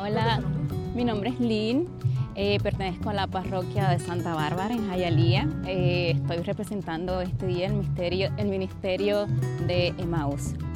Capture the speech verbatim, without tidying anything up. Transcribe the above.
Hola, mi nombre es Lynn, eh, pertenezco a la parroquia de Santa Bárbara en Hialeah. Eh, estoy representando este día el, misterio, el ministerio de Emmaus.